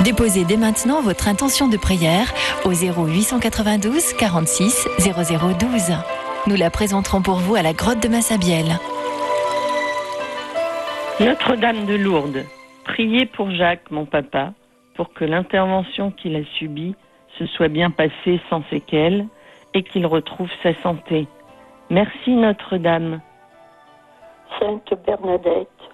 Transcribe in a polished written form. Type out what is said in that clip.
Déposez dès maintenant votre intention de prière au 0892 46 0012. Nous la présenterons pour vous à la grotte de Massabielle. Notre-Dame de Lourdes, priez pour Jacques, mon papa, pour que l'intervention qu'il a subie se soit bien passée sans séquelles et qu'il retrouve sa santé. Merci Notre-Dame. Sainte Bernadette,